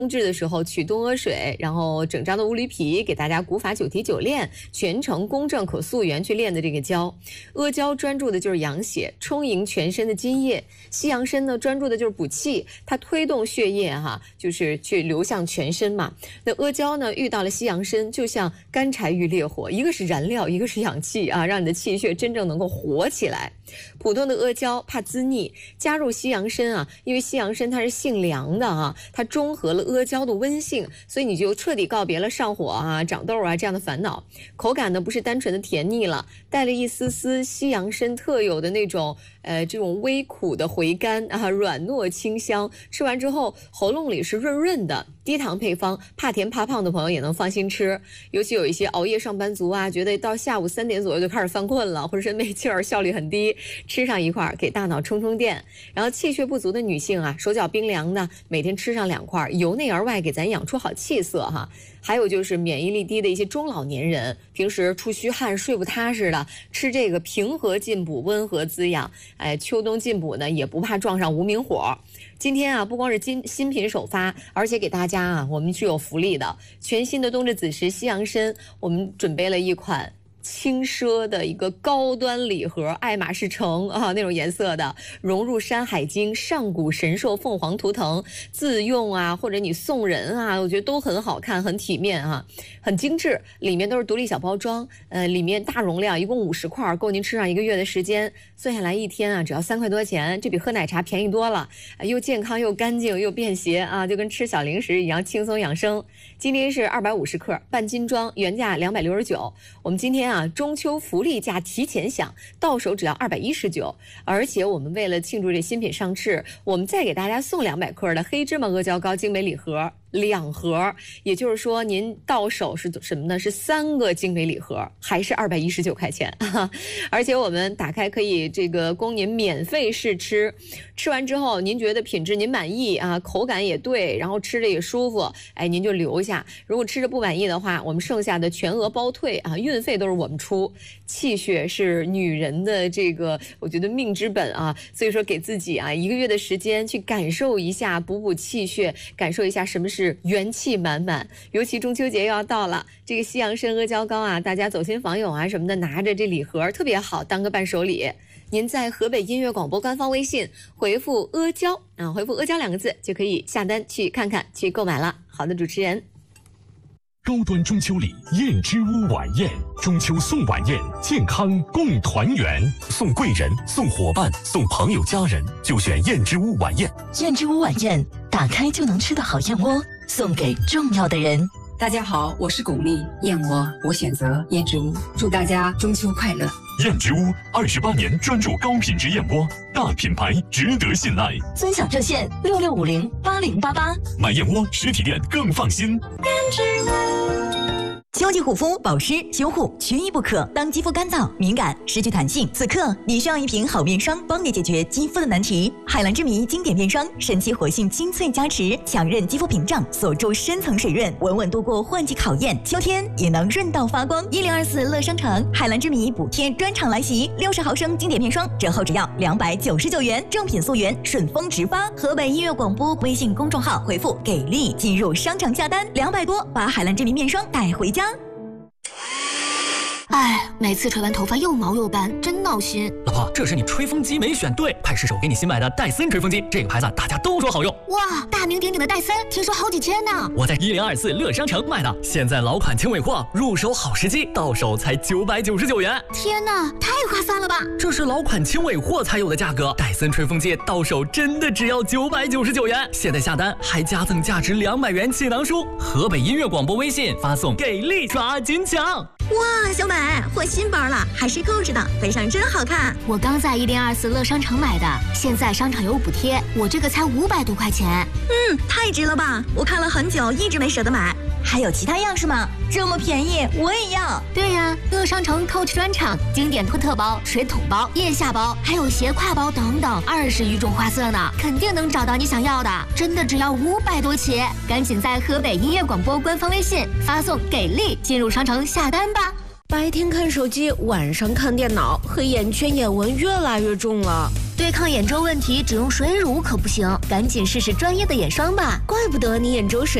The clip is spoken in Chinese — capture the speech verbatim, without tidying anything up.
冬至的时候取冬阿水，然后整张的乌驴皮给大家古法九提九练，全程公正可溯源去练的这个胶。阿胶专注的就是养血，充盈全身的津液；西洋参呢专注的就是补气，它推动血液哈，就是去流向全身嘛。那阿胶呢遇到了西洋参，就像干柴遇烈火，一个是燃料，一个是氧气啊，让你的气血真正能够活起来。普通的阿胶怕滋腻，加入西洋参啊，因为西洋参它是性凉的啊，它中和了阿胶的温性，所以你就彻底告别了上火啊、长痘啊这样的烦恼。口感呢不是单纯的甜腻了，带了一丝丝西洋参特有的那种呃这种微苦的回甘啊，软糯清香。吃完之后喉咙里是润润的，低糖配方，怕甜怕胖的朋友也能放心吃。尤其有一些熬夜上班族啊，觉得到下午三点左右就开始犯困了，浑身没气儿，效率很低，吃上一块给大脑充充电。然后气血不足的女性啊，手脚冰凉的，每天吃上两块，由内而外给咱养出好气色哈。还有就是免疫力低的一些中老年人，平时出虚汗睡不踏实的，吃这个平和进补，温和滋养。哎，秋冬进补呢也不怕撞上无名火。今天啊，不光是新新品首发，而且给大家啊，我们是有福利的。全新的冬至子时西洋参，我们准备了一款轻奢的一个高端礼盒，爱马仕橙啊那种颜色的，融入山海经、上古神兽凤凰图腾，自用啊或者你送人啊，我觉得都很好看，很体面啊，很精致。里面都是独立小包装，呃，里面大容量，一共五十块，够您吃上一个月的时间。算下来一天啊，只要三块多钱，这比喝奶茶便宜多了，呃、又健康又干净又便携啊，就跟吃小零食一样轻松养生。今天是二百五十克半斤装，原价两百六十九，我们今天啊中秋福利价提前享，到手只要二百一十九。而且我们为了庆祝这新品上市，我们再给大家送两百克的黑芝麻阿胶糕精美礼盒。两盒，也就是说您到手是什么呢？是三个精美礼盒，还是二百一十九块钱。而且我们打开可以这个供您免费试吃，吃完之后您觉得品质您满意啊，口感也对，然后吃着也舒服，哎，您就留下。如果吃着不满意的话，我们剩下的全额包退啊，运费都是我们出。气血是女人的这个我觉得命之本啊，所以说给自己啊一个月的时间去感受一下，补补气血，感受一下什么是是元气满满。尤其中秋节又要到了，这个西洋参阿胶糕啊，大家走亲访友啊什么的，拿着这礼盒特别好，当个伴手礼。您在河北音乐广播官方微信回复阿胶啊，回复阿胶两个字就可以下单去看看，去购买了。好的，主持人。 高端中秋礼燕之屋晚宴，中秋送晚宴，健康共团圆，送贵人、送伙伴、送朋友家人，就选燕之屋晚宴。 燕之屋晚宴，打开就能吃的好燕窝，送给重要的人。 大家好，我是巩俐，燕窝我选择燕之屋，祝大家中秋快乐。 燕之屋二十八年专注高品质燕窝，大品牌值得信赖。 尊享热线六六五零八零八八， 买燕窝实体店更放心。 燕之屋。秋季护肤保湿修护缺一不可。当肌肤干燥、敏感、失去弹性，此刻你需要一瓶好面霜，帮你解决肌肤的难题。海蓝之谜经典面霜，神奇活性精粹加持，强韧肌肤屏障，锁住深层水润，稳稳度过换季考验。秋天也能润到发光。一零二四乐商城海蓝之谜补贴专场来袭，六十毫升经典面霜折后只要两百九十九元，正品溯源，顺丰直发。河北音乐广播微信公众号回复给力进入商场下单，两百多把海蓝之谜面霜带回家。 哎，每次吹完头发又毛又干，真闹心。 老婆，这是你吹风机没选对，快试手给你新买的戴森吹风机，这个牌子大家都说好用。 哇，大名鼎鼎的戴森，听说好几千呢。 我在一零二四乐商城买的，现在老款轻尾货，入手好时机，到手才九百九十九元。 天哪，太划算了吧！ 这是老款轻尾货才有的价格，戴森吹风机到手真的只要九百九十九元。现在下单还加赠价值两百元气囊书。河北音乐广播微信发送给力，抓紧抢！ 哇，小美，换新包了，还是扣子的，背上真好看。 我刚在一零二四乐商城买的，现在商场有补贴，我这个才五百多块钱。 嗯，太值了吧！我看了很久，一直没舍得买。还有其他样式吗？这么便宜，我也要。 对呀，乐商城 Coach 专场，经典托特包、水桶包、腋下包，还有斜挎包等等，二十余种花色呢，肯定能找到你想要的。真的只要五百多起，赶紧在河北音乐广播官方微信发送给力进入商城下单吧。 白天看手机，晚上看电脑，黑眼圈、眼纹越来越重了。 对抗眼周问题，只用水乳可不行，赶紧试试专业的眼霜吧。怪不得你眼周水